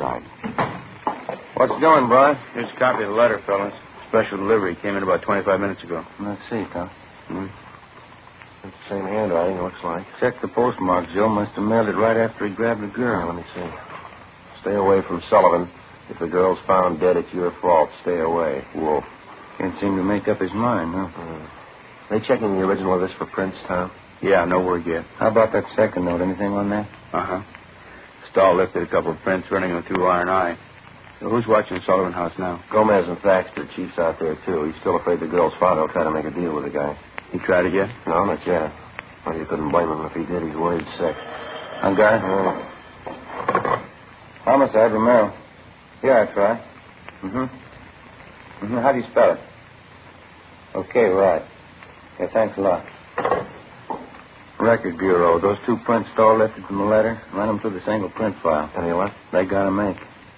inside. What's doing, Brian? Here's a copy of the letter, fellas. Special delivery. Came in about 25 minutes ago. Let's see, Tom. It's the same handwriting, it looks like. Check the postmark. Joe must have mailed it right after he grabbed the girl. Let me see. Stay away from Sullivan. If the girl's found dead, it's your fault. Stay away. Wolf. Can't seem to make up his mind, huh? They checking the original of this for prints, Tom? Yeah, no word yet. How about that second note? Anything on that? Uh-huh. Stahl lifted a couple of prints, running them through R&I. So who's watching the Sullivan house now? Gomez and Thaxter. Chief's out there, too. He's still afraid the girl's father will try to make a deal with the guy. He tried it yet? No, not yet. Well, you couldn't blame him if he did. He's worried sick. On guard? Homicide, Romero. Yeah, I tried. How do you spell it? Okay, right. Yeah, thanks a lot. Record Bureau. Those two prints Stahl lifted from the letter, run them through the single print file. Tell you what? They got to make.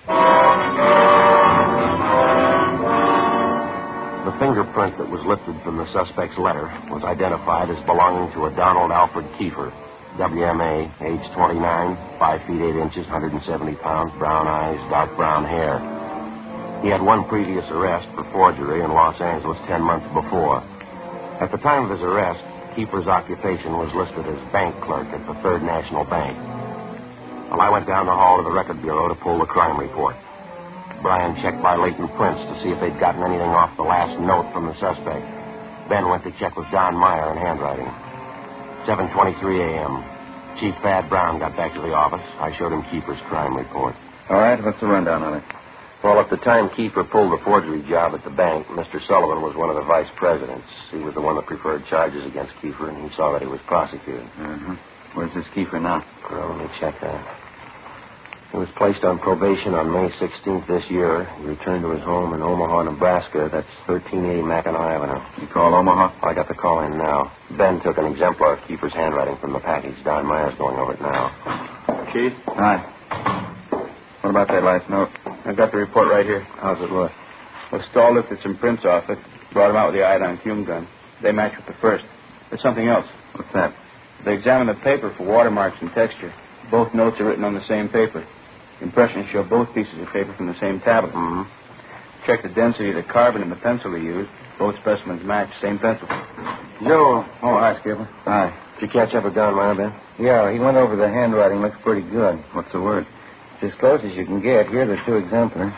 The fingerprint that was lifted from the suspect's letter was identified as belonging to a Donald Alfred Kiefer, WMA, age 29, 5 feet 8 inches, 170 pounds, brown eyes, dark brown hair. He had one previous arrest for forgery in Los Angeles 10 months before. At the time of his arrest, Kiefer's occupation was listed as bank clerk at the Third National Bank. Well, I went down the hall to the Record Bureau to pull the crime report. Brian checked by latent prints to see if they'd gotten anything off the last note from the suspect. Ben went to check with Don Meyer in handwriting. 7:23 a.m. Chief Thad Brown got back to the office. I showed him Kiefer's crime report. All right, what's the rundown on it? Well, at the time Kiefer pulled the forgery job at the bank, Mr. Sullivan was one of the vice presidents. He was the one that preferred charges against Kiefer, and he saw that he was prosecuted. Where's this Kiefer now? Well, let me check that. He was placed on probation on May 16th this year. He returned to his home in Omaha, Nebraska. That's 13A Mackinac Avenue. You call Omaha? I got the call in now. Ben took an exemplar of Kiefer's handwriting from the package. Don Meyer's going over it now. Chief? Hi. What about that last note? I've got the report right here. How's it look? Well, Stahl lifted some prints off it, brought them out with the iodine fume gun. They match with the first. There's something else. What's that? They examined the paper for watermarks and texture. Both notes are written on the same paper. Impressions show both pieces of paper from the same tablet. Check the density of the carbon in the pencil he used. Both specimens match, same pencil. Joe. Oh, hi, Skipper. Hi. Did you catch up with Don Meyer, Ben? Yeah, he went over the handwriting. Looks pretty good. What's the word? It's as close as you can get. Here are the two exemplars.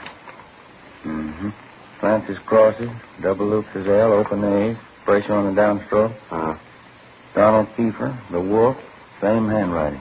Francis crosses, double loops as L, open A's, pressure on the downstroke. Donald Kiefer, the wolf, same handwriting.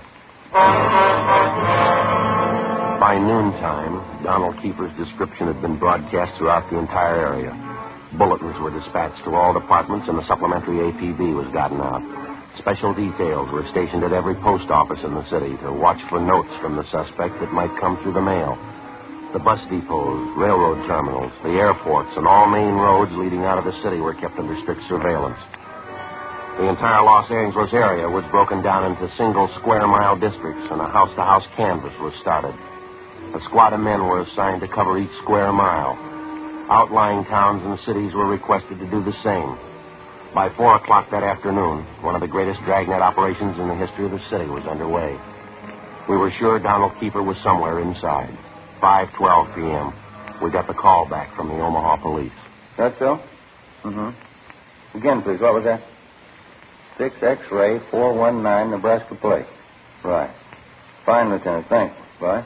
By noontime, Donald Kiefer's description had been broadcast throughout the entire area. Bulletins were dispatched to all departments, and a supplementary APB was gotten out. Special details were stationed at every post office in the city to watch for notes from the suspect that might come through the mail. The bus depots, railroad terminals, the airports, and all main roads leading out of the city were kept under strict surveillance. The entire Los Angeles area was broken down into single square-mile districts, and a house-to-house canvass was started. A squad of men were assigned to cover each square mile. Outlying towns and cities were requested to do the same. By 4 o'clock that afternoon, one of the greatest dragnet operations in the history of the city was underway. We were sure Donald Kiefer was somewhere inside. 5:12 p.m. We got the call back from the Omaha police. That so? Again, please. What was that? 6 X-ray 419 Nebraska plate. Right. Fine, Lieutenant. Thanks. Bye.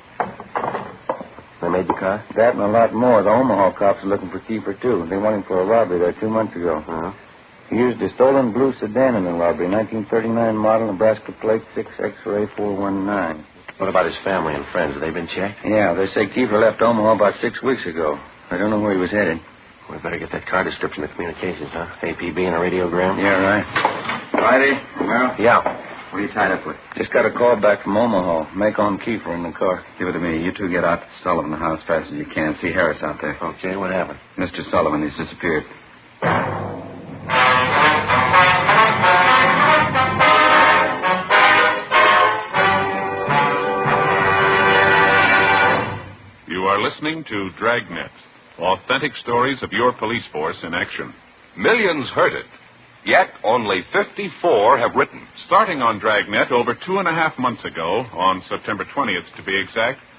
They made the car? That and a lot more. The Omaha cops are looking for Kiefer, too. They want him for a robbery there 2 months ago. He used a stolen blue sedan in the robbery, 1939 model, Nebraska plate, 6 X-ray 419. What about his family and friends? Have they been checked? Yeah, they say Kiefer left Omaha about 6 weeks ago. I don't know where he was headed. We better get that car description of communications, huh? APB and a radiogram? Yeah, right. Friday, Romero? Yeah. What are you tied up with? Just got a call back from Omaha. Make on Kiefer in the car. Give it to me. You two get out to Sullivan house as fast as you can. See Harris out there. Okay, what happened? Mr. Sullivan, he's disappeared. You are listening to Dragnet, authentic stories of your police force in action. Millions heard it, yet only 54 have written. Starting on Dragnet over 2.5 months ago, on September 20th to be exact,